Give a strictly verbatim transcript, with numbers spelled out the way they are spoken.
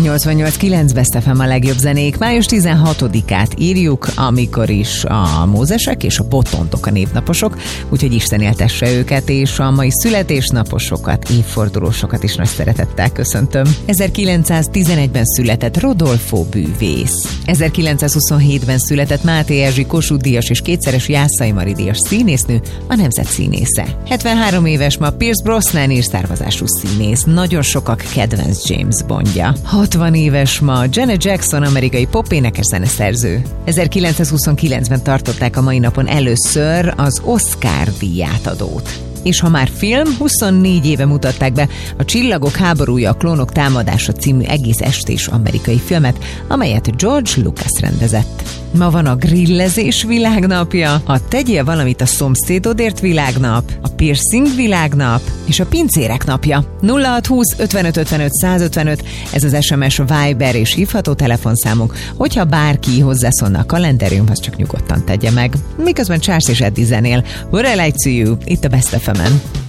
nyolcvannyolc kilenc Best ef em a legjobb zenék. Május tizenhatodikát írjuk, amikor is a mózesek és a botontok a névnaposok, úgyhogy Isten éltesse őket, és a mai születésnaposokat, évfordulósokat is nagy szeretettel köszöntöm. ezerkilencszáztizenegyben született Rodolfo bűvész. ezerkilencszázhuszonhétben született Máté Erzsi Kossuth-díjas és kétszeres Jászai Mari díjas színésznő, a nemzet színésze. hetvenhárom éves ma Pierce Brosnan ír származású színész, nagyon sokak kedvenc James Bondja. hatvan éves ma Janet Jackson, amerikai popénekes zeneszerző. ezerkilencszázhuszonkilencben tartották a mai napon először az Oscar díjátadót. És ha már film, huszonnégy éve mutatták be a Csillagok háborúja, a klónok támadása című egész estés amerikai filmet, amelyet George Lucas rendezett. Ma van a grillezés világnapja, a tegyél valamit a szomszédodért világnap, a piercing világnap és a pincérek napja. nulla hat húsz ötvenöt ötvenöt százötvenöt, ez az es em es, Viber és hívható telefonszámunk, hogyha bárki hozzászólna a kalendáriumhoz, csak nyugodtan tegye meg. Miközben Charles és Eddie zenél, What I Like to You, itt a Best ef em-en.